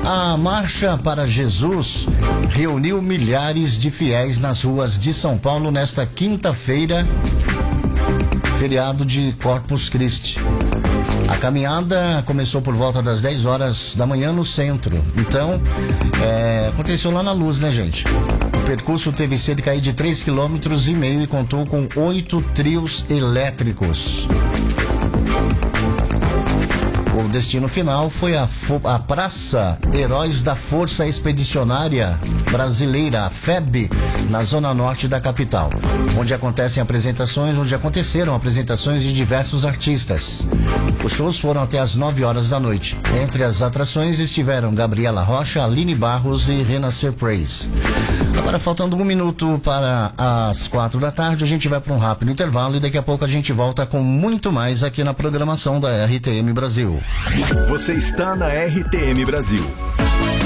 A Marcha para Jesus reuniu milhares de fiéis nas ruas de São Paulo nesta quinta-feira, feriado de Corpus Christi. A caminhada começou por volta das 10 horas da manhã no centro. Então, aconteceu lá na Luz, né, gente? O percurso teve cerca de 3,5 km e contou com 8 trios elétricos. O destino final foi a Praça Heróis da Força Expedicionária Brasileira, a FEB, na zona norte da capital, onde aconteceram apresentações de diversos artistas. Os shows foram até às 9 horas da noite. Entre as atrações estiveram Gabriela Rocha, Aline Barros e Renascer Praise. Agora, faltando 1 minuto para as 4 da tarde, a gente vai para um rápido intervalo e daqui a pouco a gente volta com muito mais aqui na programação da RTM Brasil. Você está na RTM Brasil.